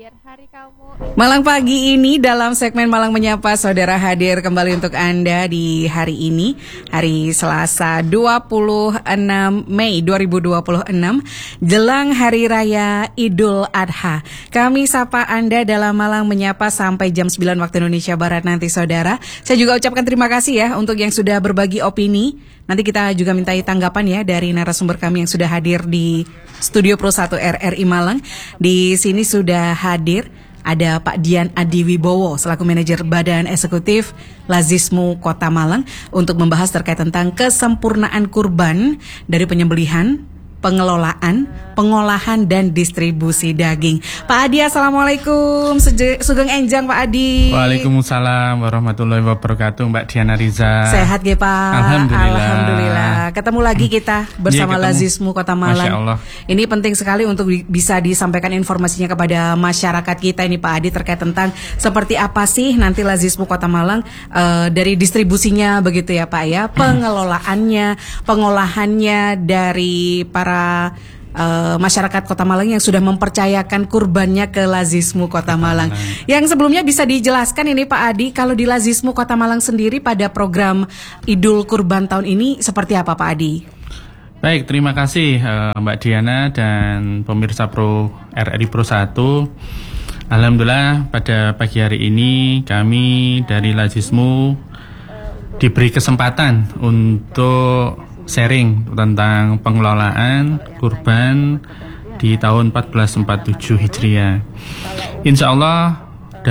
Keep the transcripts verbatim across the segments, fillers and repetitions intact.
biar hari kamu. Malang pagi ini dalam segmen Malang Menyapa, saudara hadir kembali untuk Anda di hari ini, hari Selasa dua puluh enam Mei dua ribu dua puluh enam, jelang Hari Raya Idul Adha. Kami sapa Anda dalam Malang Menyapa sampai jam sembilan waktu Indonesia Barat nanti, saudara. Saya juga ucapkan terima kasih ya untuk yang sudah berbagi opini. Nanti kita juga mintai tanggapan ya dari narasumber kami yang sudah hadir di Studio Pro satu R R I Malang. Di sini sudah hadir ada Pak Dian Adiwibowo selaku manajer Badan Eksekutif Lazismu Kota Malang untuk membahas terkait tentang kesempurnaan kurban dari penyembelihan, pengelolaan, pengolahan dan distribusi daging. Pak Adi, assalamualaikum. Seje, sugeng enjang Pak Adi. Waalaikumsalam warahmatullahi wabarakatuh, Mbak Diana Riza. Sehat ya Pak? Alhamdulillah. Alhamdulillah. Ketemu lagi kita bersama ya, Lazismu Kota Malang. Masya Allah. Ini penting sekali untuk bisa disampaikan informasinya kepada masyarakat kita ini Pak Adi terkait tentang seperti apa sih nanti Lazismu Kota Malang uh, dari distribusinya begitu ya Pak ya, pengelolaannya, pengolahannya dari para Uh, masyarakat Kota Malang yang sudah mempercayakan kurbannya ke Lazismu Kota Malang. Yang sebelumnya bisa dijelaskan ini Pak Adi, kalau di Lazismu Kota Malang sendiri pada program Idul Kurban tahun ini seperti apa Pak Adi? Baik, terima kasih uh, Mbak Diana dan pemirsa Pro R R I Pro satu. Alhamdulillah pada pagi hari ini kami dari Lazismu diberi kesempatan untuk sharing tentang pengelolaan kurban di tahun empat belas empat puluh tujuh Hijriah. Insya Allah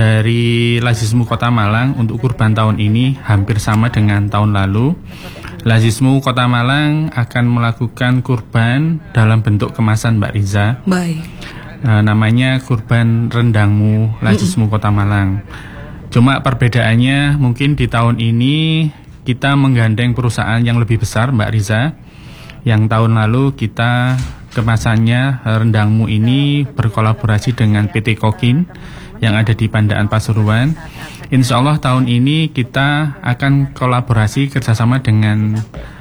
dari Lazismu Kota Malang untuk kurban tahun ini hampir sama dengan tahun lalu. Lazismu Kota Malang akan melakukan kurban dalam bentuk kemasan Mbak Riza. Baik. Nah, namanya kurban rendangmu Lazismu Kota Malang. Cuma perbedaannya mungkin di tahun ini kita menggandeng perusahaan yang lebih besar Mbak Riza. Yang tahun lalu kita kemasannya rendangmu ini berkolaborasi dengan P T Kokin yang ada di Pandaan Pasuruan. Insya Allah tahun ini kita akan kolaborasi kerjasama dengan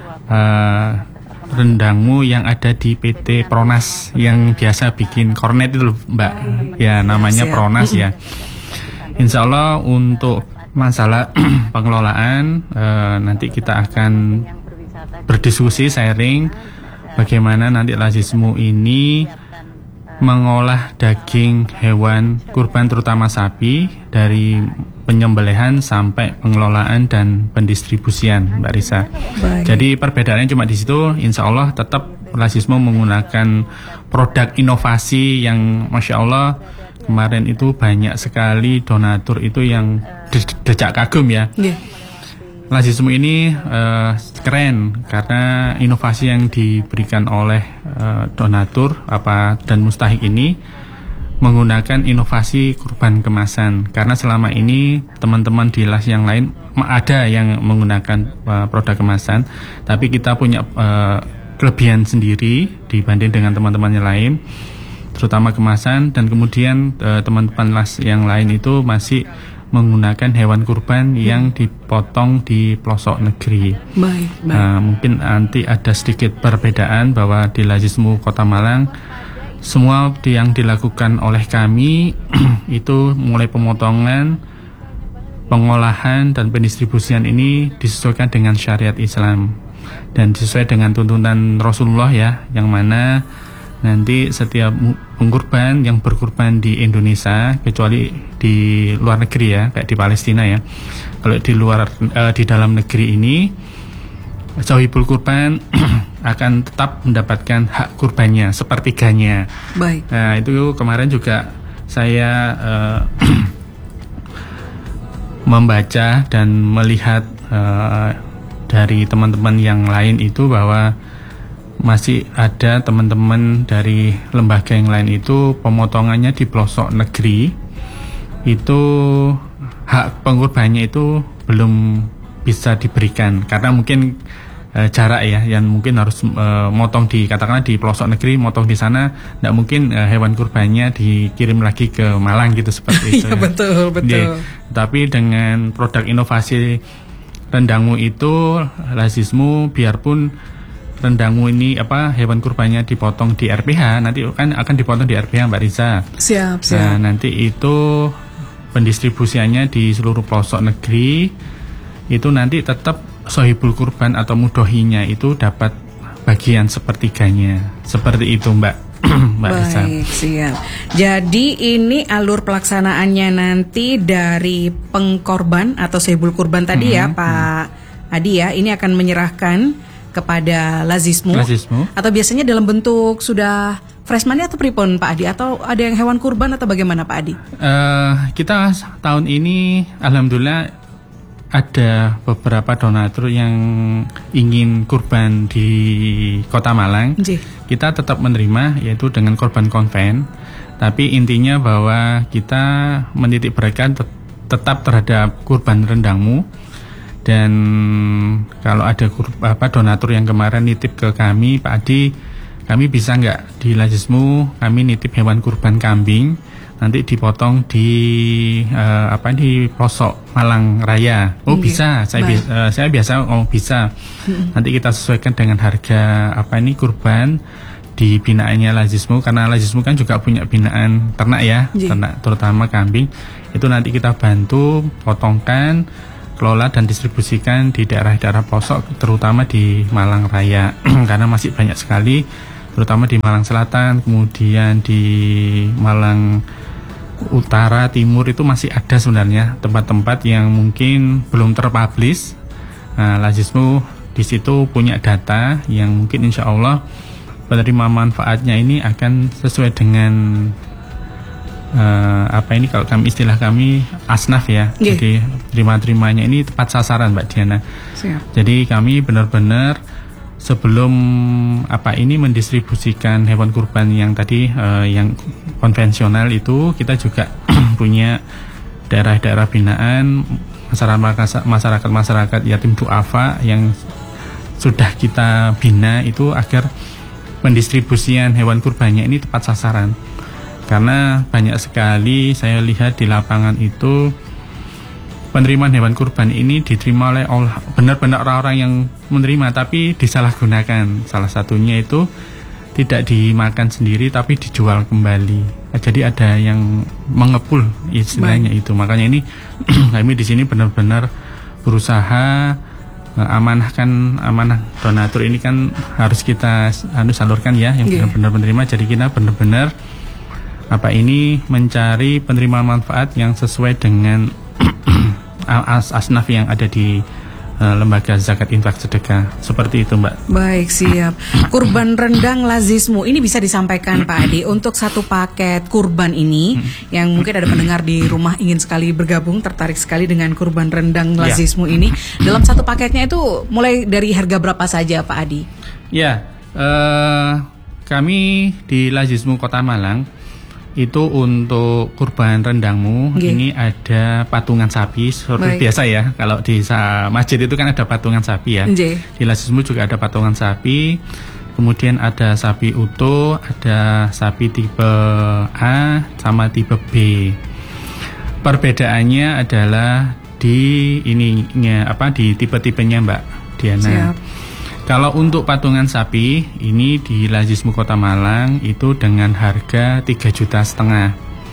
uh, rendangmu yang ada di P T Pronas yang biasa bikin kornet itu Mbak. Ya namanya Pronas ya. Insya Allah untuk masalah pengelolaan eh, nanti kita akan berdiskusi sharing bagaimana nanti Lazismu ini mengolah daging hewan kurban terutama sapi dari penyembelihan sampai pengelolaan dan pendistribusian Mbak Risa. Baik. Jadi perbedaannya cuma di situ. Insya Allah tetap Lazismu menggunakan produk inovasi yang Masya Allah kemarin itu banyak sekali donatur itu yang de- decak kagum ya. Yeah. Lazismu ini uh, keren karena inovasi yang diberikan oleh uh, donatur apa dan mustahik ini menggunakan inovasi kurban kemasan. Karena selama ini teman-teman di Las yang lain ada yang menggunakan uh, produk kemasan, tapi kita punya uh, kelebihan sendiri dibanding dengan teman-teman yang lain, terutama kemasan. Dan kemudian e, teman-teman Las yang lain itu masih menggunakan hewan kurban yang dipotong di pelosok negeri. Baik, baik. Nah, mungkin nanti ada sedikit perbedaan bahwa di Lazismu Kota Malang semua yang dilakukan oleh kami itu mulai pemotongan, pengolahan dan pendistribusian ini disesuaikan dengan syariat Islam dan sesuai dengan tuntunan Rasulullah ya, yang mana nanti setiap pengkurban yang berkurban di Indonesia, kecuali di luar negeri ya, kayak di Palestina ya. Kalau di luar eh, di dalam negeri ini, sahibul kurban akan tetap mendapatkan hak kurbannya sepertiganya. Baik. Nah itu kemarin juga saya eh, membaca dan melihat eh, dari teman-teman yang lain itu bahwa masih ada teman-teman dari lembaga yang lain itu pemotongannya di pelosok negeri, itu hak pengkurbannya itu belum bisa diberikan karena mungkin e, jarak ya, yang mungkin harus e, motong di katakanlah di pelosok negeri, motong di sana, tidak mungkin e, hewan kurbannya dikirim lagi ke Malang gitu seperti itu. Iya betul betul. Ya, tapi dengan produk inovasi rendangmu itu Lazismu biarpun rendangmu ini apa hewan kurbannya dipotong di R P H, nanti kan akan dipotong di R P H Mbak Riza. Siap, siap. Nah, nanti itu pendistribusiannya di seluruh pelosok negeri itu nanti tetap sohibul kurban atau mudohinya itu dapat bagian sepertiganya. Seperti itu Mbak. Mbak Risa. Baik, siap. Jadi ini alur pelaksanaannya nanti dari pengkorban atau sohibul kurban tadi hmm, ya Pak hmm. Adi ya, ini akan menyerahkan kepada lazismu, lazismu atau biasanya dalam bentuk sudah fresh money atau pripun Pak Adi, atau ada yang hewan kurban atau bagaimana Pak Adi? Uh, kita tahun ini alhamdulillah ada beberapa donatur yang ingin kurban di Kota Malang. J. Kita tetap menerima, yaitu dengan korban konven. Tapi intinya bahwa kita menitik beratkan tet- tetap terhadap kurban rendangmu. Dan kalau ada kur- apa donatur yang kemarin nitip ke kami, Pak Adi, kami bisa nggak di lazismu kami nitip hewan kurban kambing, nanti dipotong di uh, apa di pelosok Malang Raya. Oh, okay. Bisa, saya bi- uh, saya biasa oh bisa. Hmm. Nanti kita sesuaikan dengan harga apa ini kurban di binaannya lazismu, karena lazismu kan juga punya binaan ternak ya, yeah. ternak terutama kambing. Itu nanti kita bantu potongkan, kelola dan distribusikan di daerah-daerah pelosok, terutama di Malang Raya karena masih banyak sekali, terutama di Malang Selatan, kemudian di Malang Utara, Timur itu masih ada sebenarnya tempat-tempat yang mungkin belum terpublish. Nah, lazismu di situ punya data yang mungkin insya Allah penerima manfaatnya ini akan sesuai dengan uh, apa ini kalau kami istilah kami asnaf ya. Yeah. Jadi terima-terimanya ini tepat sasaran Mbak Diana. Siap. Jadi kami benar-benar sebelum apa ini mendistribusikan hewan kurban yang tadi uh, yang konvensional itu, kita juga punya daerah-daerah binaan masyarakat masyarakat masyarakat yatim duafa yang sudah kita bina itu agar pendistribusian hewan kurbannya ini tepat sasaran. Karena banyak sekali saya lihat di lapangan itu penerimaan hewan kurban ini diterima oleh benar-benar orang-orang yang menerima tapi disalahgunakan. Salah satunya itu tidak dimakan sendiri tapi dijual kembali. Jadi ada yang mengepul istilahnya. Baik. Itu. Makanya ini kami di sini benar-benar berusaha amanahkan amanah donatur ini kan harus kita harus salurkan ya yang yeah. benar-benar menerima. Jadi kita benar-benar apa ini mencari penerima manfaat yang sesuai dengan As asnaf yang ada di uh, lembaga zakat infak sedekah. Seperti itu Mbak. Baik, siap. Kurban rendang lazismu ini bisa disampaikan Pak Adi, untuk satu paket kurban ini yang mungkin ada pendengar di rumah ingin sekali bergabung, tertarik sekali dengan kurban rendang lazismu ya. Ini dalam satu paketnya itu mulai dari harga berapa saja Pak Adi? Ya, uh, kami di lazismu Kota Malang itu untuk kurban rendangmu okay. Ini ada patungan sapi seperti biasa ya. Kalau di masjid itu kan ada patungan sapi ya. Okay. Di lazismu juga ada patungan sapi. Kemudian ada sapi utuh, ada sapi tipe A sama tipe B. Perbedaannya adalah di ininya apa di tipe-tipenya Mbak Diana. Siap. Kalau untuk patungan sapi ini di lazismu Kota Malang itu dengan harga tiga juta setengah.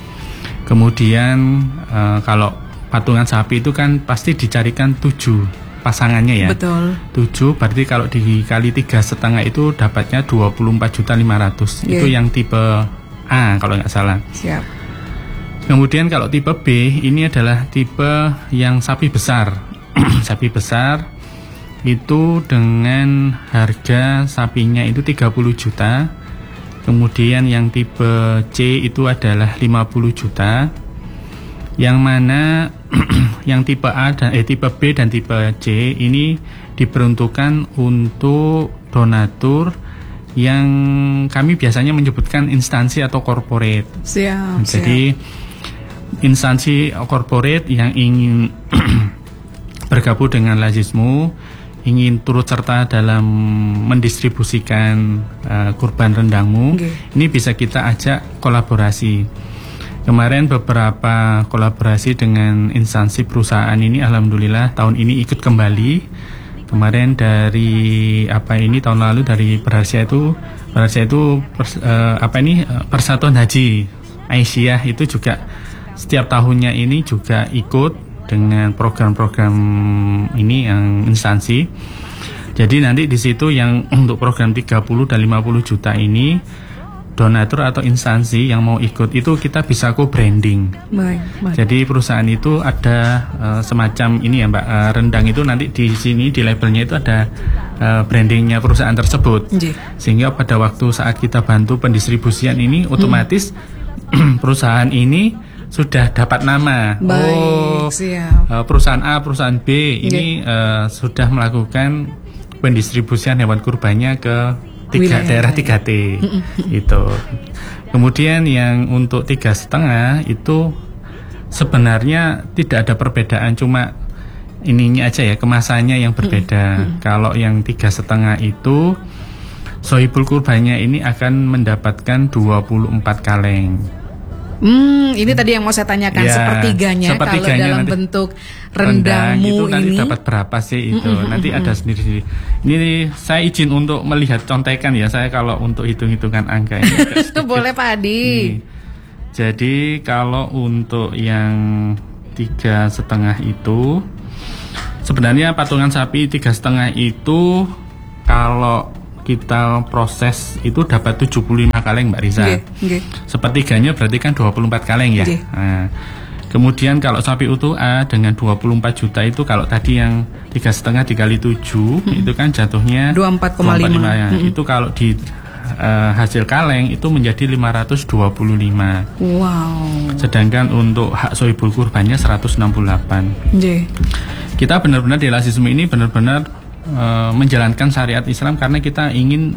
Kemudian e, kalau patungan sapi itu kan pasti dicarikan tujuh pasangannya ya. Betul. Tujuh berarti kalau dikali tiga setengah itu dapatnya dua puluh empat juta lima ratus. Yeah. Itu yang tipe A kalau nggak salah. Siap. Kemudian kalau tipe B ini adalah tipe yang sapi besar. Sapi besar itu dengan harga sapinya itu tiga puluh juta. Kemudian yang tipe C itu adalah lima puluh juta. Yang mana yang tipe A dan eh tipe B dan tipe C ini diperuntukkan untuk donatur yang kami biasanya menyebutkan instansi atau corporate. Siap. Jadi siap. Instansi corporate yang ingin bergabung dengan lazismu, ingin turut serta dalam mendistribusikan uh, kurban rendangmu, okay. Ini bisa kita ajak kolaborasi. Kemarin beberapa kolaborasi dengan instansi perusahaan ini alhamdulillah tahun ini ikut kembali Kemarin dari apa ini tahun lalu dari Berhasia itu Berhasia itu pers, uh, apa ini uh, Persatuan Haji Aisyah itu juga setiap tahunnya ini juga ikut dengan program-program ini yang instansi. Jadi nanti di situ yang untuk program tiga puluh dan lima puluh juta ini donatur atau instansi yang mau ikut itu kita bisa co-branding. Baik, baik. Jadi perusahaan itu ada uh, semacam ini ya Mbak, uh, rendang itu nanti di sini di labelnya itu ada uh, brandingnya perusahaan tersebut. J. Sehingga pada waktu saat kita bantu pendistribusian ini otomatis hmm. perusahaan ini sudah dapat nama. Baik, oh, siap. Uh, perusahaan A, perusahaan B ini uh, sudah melakukan pendistribusian hewan kurbannya ke tiga wilayah daerah tiga T itu. Kemudian yang untuk tiga setengah itu sebenarnya tidak ada perbedaan, cuma ininya aja ya, kemasannya yang berbeda. Kalau yang tiga setengah itu sohibul kurbannya ini akan mendapatkan dua puluh empat kaleng. Hmm, ini tadi yang mau saya tanyakan, ya, sepertiganya, sepertiganya kalau dalam bentuk rendangmu itu nanti ini dapat berapa sih itu? Mm-mm, nanti mm-mm. ada sendiri-sendiri. Ini saya izin untuk melihat contekan ya, saya kalau untuk hitung-hitungan angka ini. Boleh Pak Adi. Nih. Jadi kalau untuk yang tiga setengah itu, sebenarnya patungan sapi tiga setengah itu kalau kita proses itu dapat tujuh puluh lima kaleng Mbak Riza. Okay, okay. Sepertiganya berarti kan dua puluh empat kaleng ya. Okay. Nah, kemudian kalau sapi utuh A dengan dua puluh empat juta itu kalau tadi yang tiga setengah dikali tujuh hmm. itu kan jatuhnya dua puluh empat koma lima ya. Hmm. Itu kalau di uh, hasil kaleng itu menjadi lima ratus dua puluh lima. Wow. Sedangkan untuk hak sohibul kurbannya seratus enam puluh delapan. Okay. Kita benar-benar di Lasisme ini benar-benar Uh, menjalankan syariat Islam karena kita ingin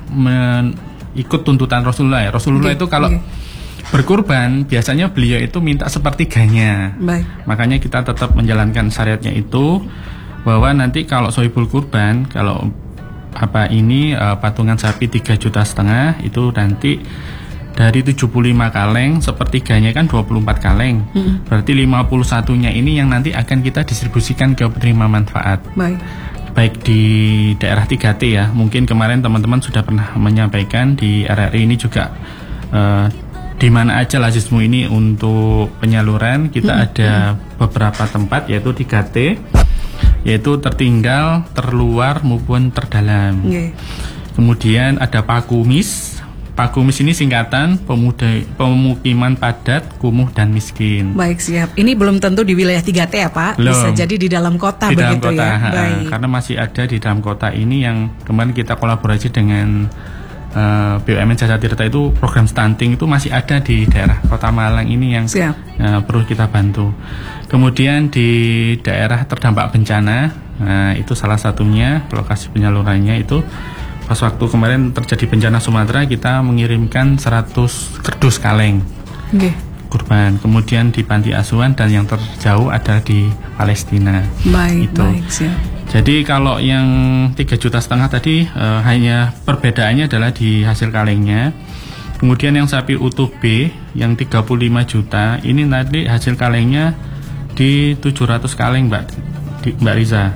ikut tuntutan Rasulullah ya. Rasulullah okay, itu kalau okay. berkurban biasanya beliau itu minta sepertiganya. Baik. Makanya kita tetap menjalankan syariatnya itu, bahwa nanti kalau sohibul kurban, kalau apa ini uh, patungan sapi tiga juta setengah itu nanti dari tujuh puluh lima kaleng sepertiganya kan dua puluh empat kaleng. Hmm. Berarti lima puluh satunya ini yang nanti akan kita distribusikan ke penerima manfaat. Baik. Baik di daerah tiga T ya, mungkin kemarin teman-teman sudah pernah menyampaikan di R R I ini juga uh, di mana aja Lasisme ini untuk penyaluran kita hmm. ada hmm. beberapa tempat yaitu tiga T, yaitu tertinggal, terluar maupun terdalam. Okay. Kemudian ada Pakumis. Pakumis ini singkatan pemuda, pemukiman padat, kumuh dan miskin. Baik, siap. Ini belum tentu di wilayah tiga T ya Pak? Belum. Bisa jadi di dalam kota di begitu dalam kota, ya? Ha, Baik. Karena masih ada di dalam kota ini yang kemarin kita kolaborasi dengan uh, B U M N Jasa Tirta itu program stunting itu masih ada di daerah Kota Malang ini yang uh, perlu kita bantu. Kemudian di daerah terdampak bencana, nah, itu salah satunya lokasi penyalurannya itu. Pas waktu kemarin terjadi bencana Sumatera, kita mengirimkan seratus kerdus kaleng okay. kurban. Kemudian di panti asuhan dan yang terjauh ada di Palestina. Baik, itu. baik, siap. Jadi kalau yang tiga juta setengah tadi eh, hanya perbedaannya adalah di hasil kalengnya. Kemudian yang sapi utuh B yang tiga puluh lima juta ini nanti hasil kalengnya di tujuh ratus kaleng Mbak di, Mbak Riza.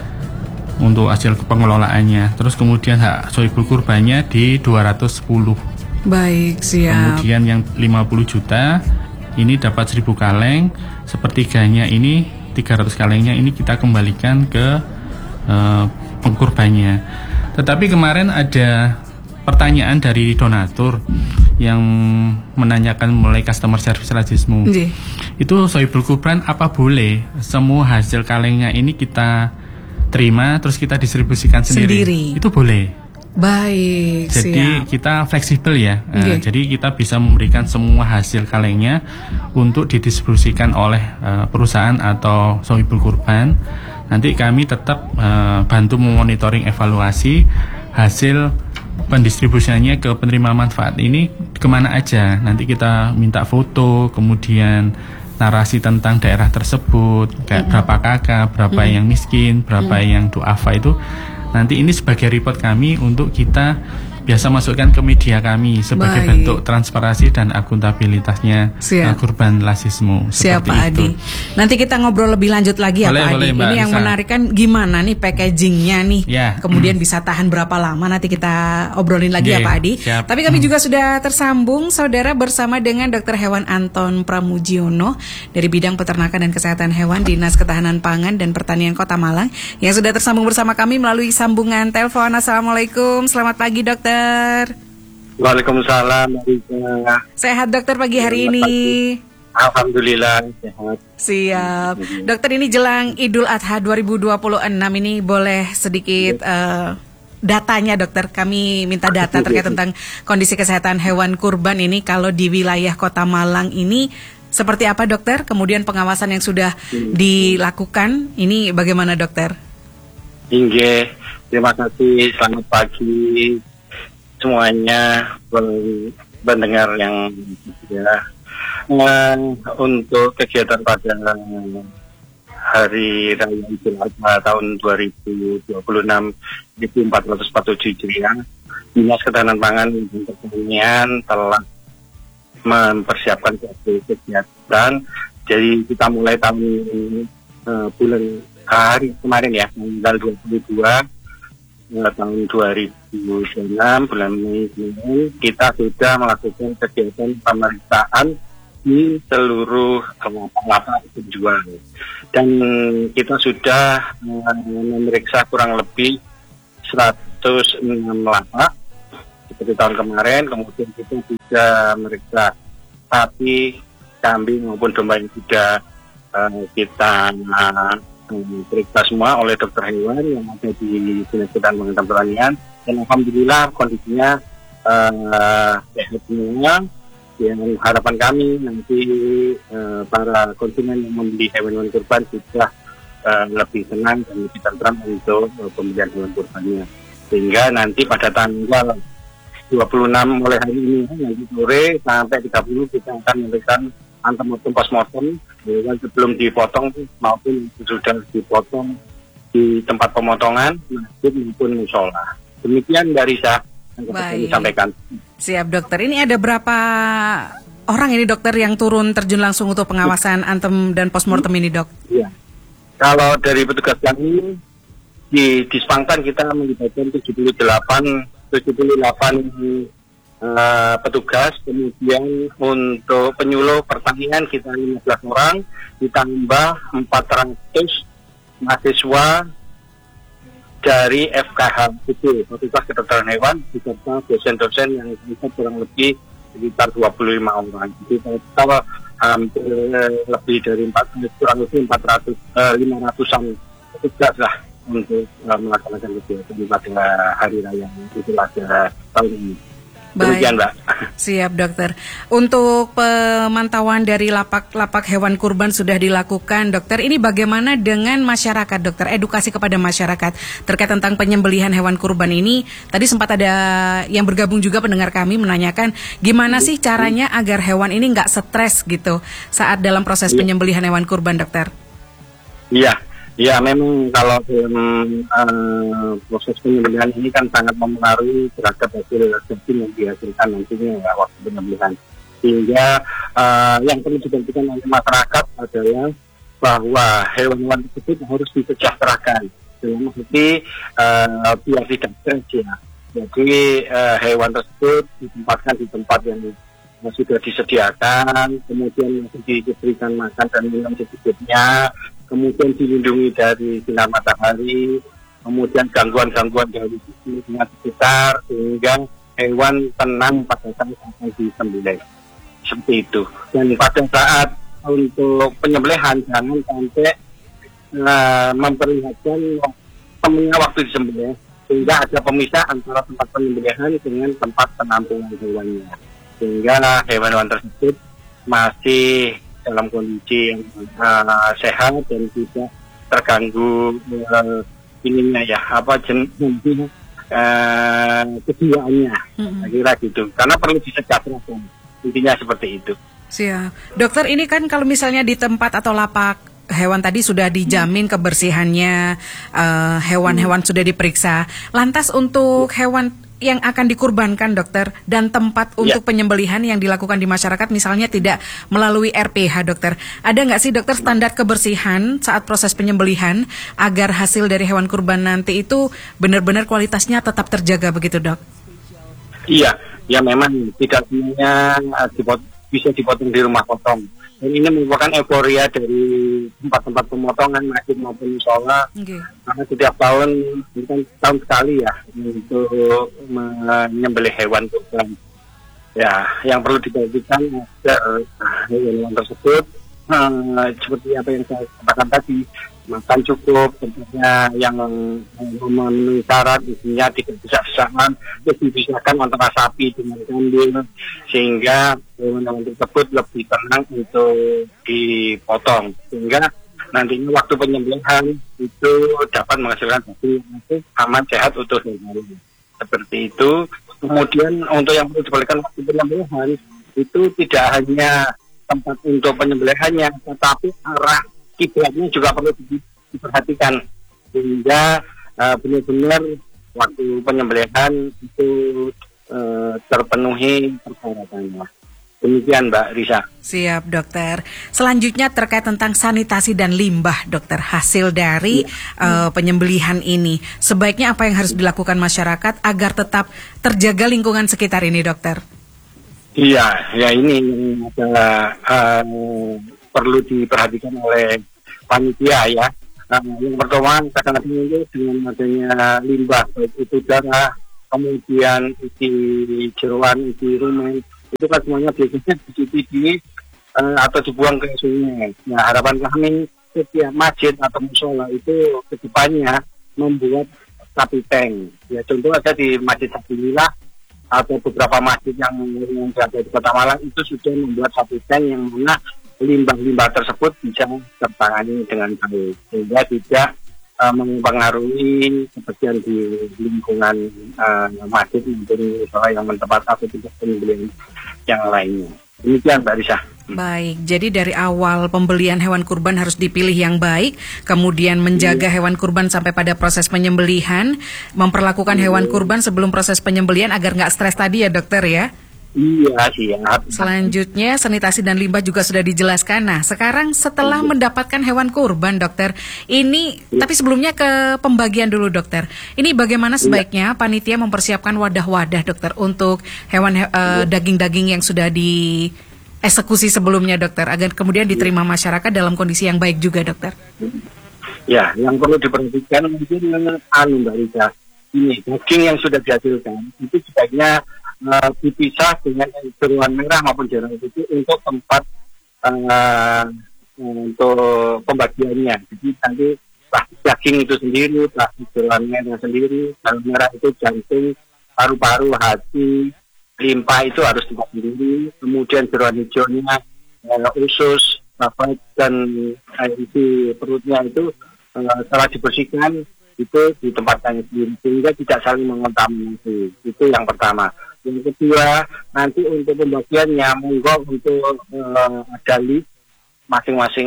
Untuk hasil pengelolaannya. Terus kemudian hak sohibul kurbannya di dua ratus sepuluh. Baik, siap. Kemudian yang lima puluh juta ini dapat seribu kaleng, sepertiganya ini tiga ratus kalengnya ini kita kembalikan ke uh, pengkurbannya. Tetapi kemarin ada pertanyaan dari donatur yang menanyakan mulai customer service Lasisme. Itu sohibul kurban apa boleh semua hasil kalengnya ini kita terima terus kita distribusikan sendiri, sendiri. Itu boleh. Baik. Jadi siap. Kita fleksibel ya. Okay. Uh, jadi kita bisa memberikan semua hasil kalengnya untuk didistribusikan oleh uh, perusahaan atau sohibul kurban. Nanti kami tetap uh, bantu memonitoring evaluasi hasil pendistribusiannya ke penerima manfaat ini kemana aja. Nanti kita minta foto, kemudian narasi tentang daerah tersebut, kayak mm-hmm. berapa kakak, berapa mm-hmm. yang miskin, berapa mm-hmm. yang duafa itu. Nanti ini sebagai report kami untuk kita biasa masukkan ke media kami sebagai Baik. bentuk transparansi dan akuntabilitasnya uh, kurban lasismo. Siap Pak Adi. Nanti kita ngobrol lebih lanjut lagi ya boleh, Pak Adi. Boleh, ini yang menarik kan gimana nih packagingnya nih, ya. kemudian hmm. bisa tahan berapa lama, nanti kita obrolin lagi yeah, ya Pak Adi. Siap. Tapi kami hmm. juga sudah tersambung saudara bersama dengan Dokter Hewan Anton Pramujiono dari bidang peternakan dan kesehatan hewan Dinas Ketahanan Pangan dan Pertanian Kota Malang yang sudah tersambung bersama kami melalui sambungan telepon. Assalamualaikum, selamat pagi dokter. Waalaikumsalam. Sehat dokter pagi hari ini? Alhamdulillah sehat. Siap. Dokter, ini jelang Idul Adha dua ribu dua puluh enam ini boleh sedikit uh, datanya dokter, kami minta data terkait tentang kondisi kesehatan hewan kurban ini kalau di wilayah Kota Malang ini seperti apa dokter? Kemudian pengawasan yang sudah dilakukan ini bagaimana dokter? Inge, terima kasih, selamat pagi semuanya pendengar yang ya. Nah, untuk kegiatan pada Hari Raya Idul Adha tahun dua ribu dua puluh enam seribu empat ratus empat puluh tujuh Hijriah, Dinas Ketahanan Pangan dan Pertanian telah mempersiapkan suatu kegiatan. Jadi kita mulai tahun uh, bulan hari kemarin ya, tanggal dua puluh dua uh, tahun dua ribu enam bulan Mei ini kita sudah melakukan kegiatan pemeriksaan di seluruh lapak penjual, dan kita sudah uh, memeriksa kurang lebih seratus enam lapak seperti tahun kemarin. Kemudian kita juga memeriksa sapi, kambing maupun domba yang sudah uh, kita uh, periksa semua oleh dokter hewan yang ada di Dinas Ketahanan Pangan Pertanian, dan alhamdulillah kondisinya uh, sehat semua. Yang harapan kami nanti uh, para konsumen yang membeli hewan-hewan kurban sudah uh, lebih senang dan lebih tentram untuk uh, pembelian hewan kurbannya, sehingga nanti pada tanggal dua puluh enam mulai hari ini nanti sore sampai tiga puluh kita akan memberikan antemortem postmortem hewan sebelum dipotong maupun sudah dipotong di tempat pemotongan masjid maupun musola. Demikian dari saya yang kami sampaikan. Siap dokter. Ini ada berapa orang ini dokter yang turun terjun langsung untuk pengawasan antem dan postmortem ini dok? Iya. Kalau dari petugas kami di Dispangtan kita melibatkan tujuh puluh delapan uh, petugas, kemudian untuk penyuluh pertanian kita lima belas orang, ditambah empat ratus mahasiswa dari F K H itu, Fakultas Kedokteran Hewan, beserta dosen-dosen yang bisa kurang lebih sekitar dua puluh lima orang. Jadi kita hampir lebih dari empat, kurang lebih empat ratus, lima ratusan petugas lah untuk uh, melaksanakan kegiatan pada hari raya Idul Adha tahun ini. Baik. Demikian, Mbak. Siap dokter. Untuk pemantauan dari lapak-lapak hewan kurban sudah dilakukan dokter. Ini bagaimana dengan masyarakat dokter? Edukasi kepada masyarakat terkait tentang penyembelihan hewan kurban ini. Tadi sempat ada yang bergabung juga pendengar kami menanyakan gimana sih caranya agar hewan ini nggak stres gitu saat dalam proses penyembelihan hewan kurban dokter? Iya. Ya, memang kalau um, uh, proses penyembelihan ini kan sangat mempengaruhi terhadap hasil daging yang dihasilkan nantinya ya, waktu penyembelihan. Sehingga uh, yang perlu diperhatikan oleh masyarakat adalah bahwa hewan-hewan tersebut harus disejahterakan. Dalam arti uh, biar tidak stres ya. Jadi uh, hewan tersebut ditempatkan di tempat yang uh, sudah disediakan, kemudian diberikan makan dan minum secukupnya, kemudian dilindungi dari sinar matahari, kemudian gangguan-gangguan dari lingkungan sekitar, sehingga hewan tenang pada saat akan disembelih. Seperti itu. Dan pada saat untuk penyembelihan jangan sampai uh, memperlihatkan temennya waktu disembelih, sehingga ada pemisah antara tempat penyembelihan dengan tempat penampungan hewannya, sehingga hewan-hewan tersebut masih dalam kondisi yang uh, sehat dan tidak terganggu uh, ininya ya apa jenis uh, kejiwaannya, mm-hmm. kira gitu, karena perlu disejahterakan, intinya seperti itu. Siap. Dokter, ini kan kalau misalnya di tempat atau lapak hewan tadi sudah dijamin kebersihannya, uh, hewan-hewan sudah diperiksa. Lantas untuk hewan yang akan dikurbankan dokter dan tempat untuk ya. penyembelihan yang dilakukan di masyarakat misalnya tidak melalui R P H dokter. Ada nggak sih dokter standar kebersihan saat proses penyembelihan agar hasil dari hewan kurban nanti itu benar-benar kualitasnya tetap terjaga begitu dok? Iya, ya memang tidak semuanya uh, dipot- bisa dipotong di rumah potong. Dan ini merupakan euforia dari tempat-tempat pemotongan masjid maupun musola. Okay. Karena setiap tahun, ini kan tahun sekali ya untuk menyembelih hewan kurban. Ya, yang perlu diperhatikan agar hewan tersebut uh, seperti apa yang saya katakan tadi, makan cukup, tentunya yang memenuhi syarat, isinya tidak bisa-bisaan, dipisahkan antara sapi dengan kambing, sehingga hewan-hewan tersebut lebih tenang untuk dipotong, sehingga nantinya waktu penyembelihan itu dapat menghasilkan hasil yang aman, sehat, utuh dan baru. Seperti itu. Kemudian untuk yang perlu diperhatikan waktu penyembelihan itu tidak hanya tempat untuk penyembelihannya, tetapi arah kiblatnya juga perlu diperhatikan sehingga uh, benar-benar waktu penyembelihan itu uh, terpenuhi persyaratannya. Demikian Mbak Risa. Siap dokter. Selanjutnya terkait tentang sanitasi dan limbah dokter hasil dari ya. uh, penyembelihan ini. Sebaiknya apa yang harus dilakukan masyarakat agar tetap terjaga lingkungan sekitar ini dokter? Iya, ya ini adalah uh, perlu diperhatikan oleh panitia ya. Nah, yang pertama kadang-kadang itu dengan adanya limbah baik itu darah, kemudian isi jeroan, isi rumen, itu kan semuanya biasanya dicuci di uh, atau dibuang ke sungai. Nah, harapan kami setiap masjid atau musola itu kedepannya membuat sapi tank. Ya contoh aja di Masjid Sabilillah atau beberapa masjid yang yang berada di Kota Malang itu sudah membuat sapi tank yang mana limbah-limbah tersebut bisa tertangani dengan baik sehingga tidak uh, mempengaruhi kebersihan di lingkungan uh, masjid maupun musola yang mentempat atau tidak penyembelihan yang lainnya. Demikian Mbak Risa. Baik, jadi dari awal pembelian hewan kurban harus dipilih yang baik, kemudian menjaga hmm. hewan kurban sampai pada proses penyembelihan, memperlakukan hmm. hewan kurban sebelum proses penyembelihan agar nggak stres tadi ya dokter ya? Iya, siap. Selanjutnya sanitasi dan limbah juga sudah dijelaskan. Nah, sekarang setelah hmm. mendapatkan hewan kurban dokter, ini ya. Tapi sebelumnya ke pembagian dulu dokter. Ini bagaimana sebaiknya ya. Panitia mempersiapkan wadah-wadah dokter untuk hewan he- uh, ya. daging-daging yang sudah di eksekusi sebelumnya dokter agar kemudian diterima masyarakat dalam kondisi yang baik juga dokter. Ya, yang perlu diperhatikan mungkin anu Mbak Risa, ini daging yang sudah dihasilkan itu sebaiknya uh, dipisah dengan jeroan merah maupun jeroan putih untuk tempat uh, untuk pembagiannya. Jadi nanti plastik daging itu sendiri, plastik jeroan merah sendiri, jeroan merah itu jantung, paru-paru, hati, limpa itu harus dibagi sendiri, kemudian jeroan hijaunya, uh, usus, bapak dan uh, isi perutnya itu uh, setelah dibersihkan itu ditempatkan sendiri sehingga tidak saling mengontaminasi. Itu yang pertama. Yang kedua, nanti untuk pembagiannya monggo untuk uh, ada list masing-masing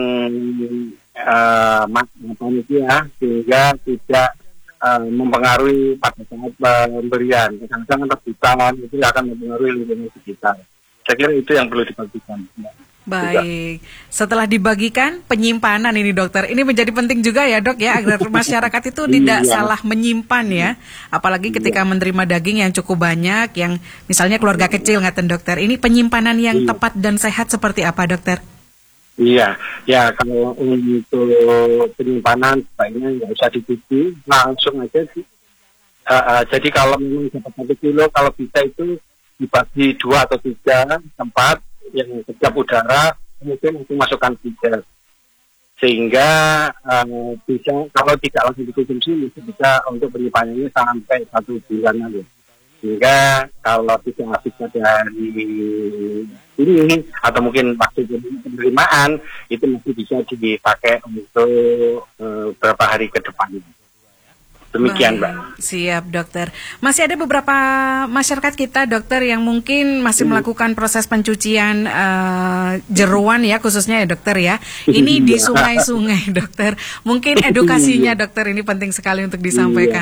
uh, panitia sehingga tidak Uh, mempengaruhi pada saat pemberian. Kadang-kadang rebutan itu akan mempengaruhi lingkungan sekitar. Saya kira itu yang perlu diperhatikan. Baik, setelah dibagikan penyimpanan ini dokter, ini menjadi penting juga ya dok ya agar masyarakat itu tidak iya. salah menyimpan ya, apalagi ketika iya. menerima daging yang cukup banyak, yang misalnya keluarga iya. kecil ngaten dokter, ini penyimpanan yang iya. tepat dan sehat seperti apa dokter? Iya, ya kalau untuk penyimpanan sebaiknya nggak usah dicuci, langsung aja sih. Uh, uh, jadi kalau memang dapat satu kilo, kalau bisa itu dibagi dua atau tiga tempat yang setiap udara, kemudian itu masukkan freezer. Sehingga uh, bisa, kalau tidak langsung dikonsumsi, bisa untuk penyimpanannya sampai satu bulan lagi. Sehingga kalau tidak habis dari ini atau mungkin waktu penerimaan itu masih bisa dipakai untuk uh, beberapa hari ke depan. Demikian Mbak. Siap dokter. Masih ada beberapa masyarakat kita dokter yang mungkin masih hmm. melakukan proses pencucian uh, jeroan ya khususnya ya dokter ya. Ini di sungai-sungai dokter. Mungkin edukasinya dokter ini penting sekali untuk disampaikan.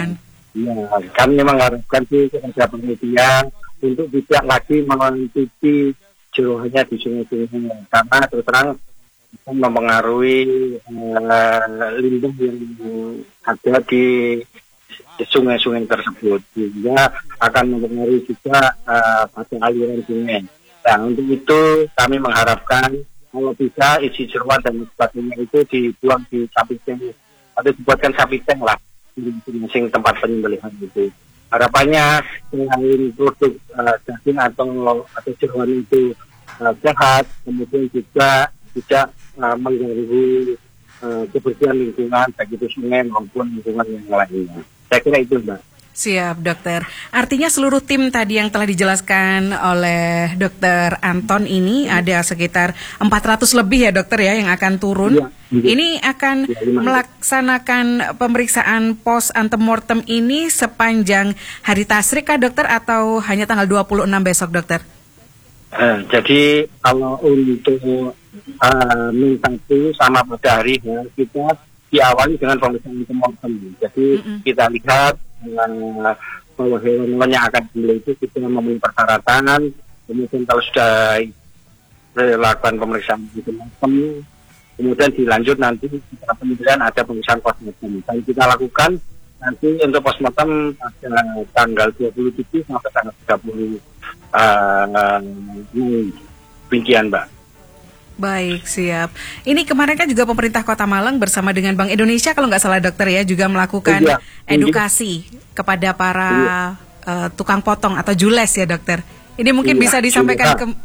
Ya, kami mengharapkan sih kepada penelitian untuk tidak lagi mencuci jeroannya di sungai-sungai, karena terus terang itu mempengaruhi uh, limbah yang ada di sungai-sungai tersebut, sehingga akan mempengaruhi juga uh, pada aliran sungai. Nah, untuk itu kami mengharapkan kalau bisa isi jeruan dan sebagainya itu dibuang di sapi tank atau dibuatkan sapi tank lah di masing-masing tempat penyembelihan itu. Harapannya selain produk uh, daging atau atau jeruan itu uh, sehat, kemudian juga tidak uh, mengganggu uh, kebersihan lingkungan baik itu sungai maupun lingkungan yang lainnya. Saya kira itu, Mbak. Siap, dokter. Artinya seluruh tim tadi yang telah dijelaskan oleh dokter Anton ini ada sekitar empat ratus lebih ya dokter ya yang akan turun. Ya, ini akan ya, melaksanakan pemeriksaan post antemortem ini sepanjang hari tasrik kah dokter atau hanya tanggal dua puluh enam besok dokter? Uh, jadi kalau untuk uh, min satu sama pada hari ya, kita diawali dengan pemeriksaan antemortem. Jadi mm-hmm. kita lihat uh, bahwa hewan-hewan yang akan dibeli itu kita memenuhi persyaratan. Kemudian kalau sudah dilakukan pemeriksaan antemortem, kemudian dilanjut nanti setelah pemeriksaan ada pemeriksaan postmortem. Dan kita lakukan nanti untuk postmortem pada tanggal dua puluh tujuh sampai tanggal tiga puluh uh, demikian, Mbak. Baik, siap. Ini kemarin kan juga pemerintah Kota Malang bersama dengan Bank Indonesia kalau nggak salah dokter ya juga melakukan iya, edukasi iya. kepada para iya. uh, tukang potong atau jules ya dokter. Ini mungkin iya, bisa disampaikan ke,